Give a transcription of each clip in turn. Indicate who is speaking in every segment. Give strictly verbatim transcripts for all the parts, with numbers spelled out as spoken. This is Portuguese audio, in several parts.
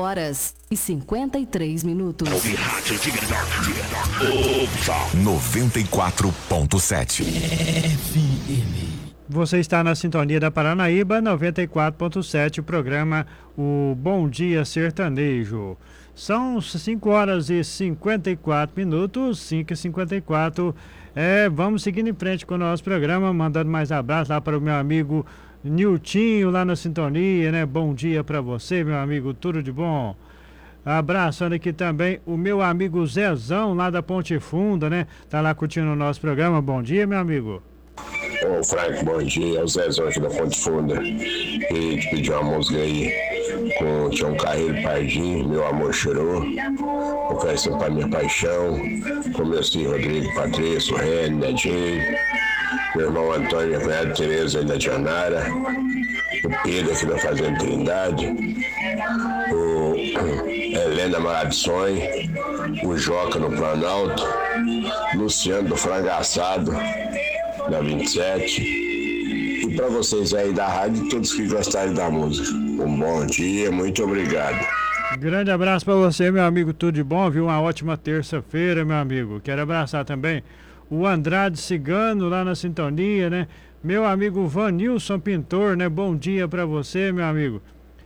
Speaker 1: horas e cinquenta e três minutos.
Speaker 2: noventa e quatro ponto sete.
Speaker 3: F M.
Speaker 4: Você está na sintonia da Paranaíba, noventa e quatro ponto sete, o programa O Bom Dia Sertanejo. São cinco horas e cinquenta e quatro minutos, cinco e cinquenta e quatro. É, vamos seguindo em frente com o nosso programa, mandando mais abraço lá para o meu amigo Niltinho, lá na sintonia, né? Bom dia para você, meu amigo, tudo de bom. Abraçando aqui também o meu amigo Zezão, lá da Ponte Funda, né? Tá lá curtindo o nosso programa. Bom dia, meu amigo.
Speaker 5: Ô Frank, bom dia, é o Zezão aqui da Ponte Funda. E te pedi uma música aí com o Tião Carreiro Pardinho, Meu Amor Chorou. Oferecendo pra minha paixão, com meus filhos Rodrigo, Patrício, Reni, Netinho, meu irmão Antônio, minha cunhada Tereza aí da Tianara, o Pedro aqui da Fazenda Trindade, o Helena Malabsonho, o Joca no Planalto, Luciano do Frangaçado da vinte e sete, e para vocês aí da rádio, todos que gostarem da música, um bom dia, muito obrigado.
Speaker 4: Grande abraço para você, meu amigo, tudo de bom, viu? Uma ótima terça-feira, meu amigo. Quero abraçar também o Andrade Cigano lá na sintonia, né? Meu amigo Vanilson Pintor, né? Bom dia para você, meu amigo.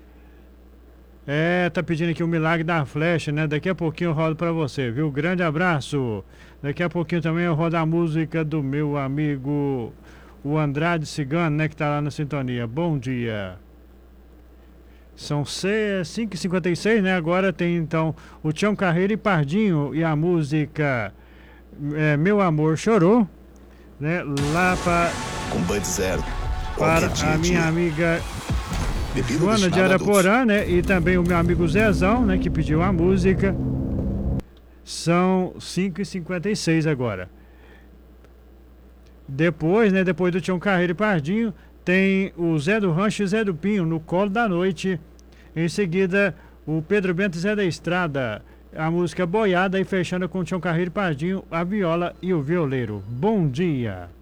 Speaker 4: É, tá pedindo aqui o Milagre da Flecha, né? Daqui a pouquinho eu rodo para você, viu? Grande abraço. Daqui a pouquinho também eu rodo a música do meu amigo o Andrade Cigano, né? Que tá lá na sintonia. Bom dia. São cinco e cinquenta e seis, né? Agora tem então o Tião Carreiro e Pardinho e a música é, Meu Amor Chorou, né? Lá pra,
Speaker 2: Com Band Zero.
Speaker 4: para a minha amiga Joana de Araporã, né? E também o meu amigo Zezão, né? Que pediu a música. São cinco e cinquenta e seis agora. Depois, né? Depois do Tião Carreiro e Pardinho, tem o Zé do Rancho e Zé do Pinho no Colo da Noite. Em seguida, o Pedro Bento e Zé da Estrada. A música Boiada, e fechando com o Tião Carreiro e Pardinho, a viola e o violeiro. Bom dia.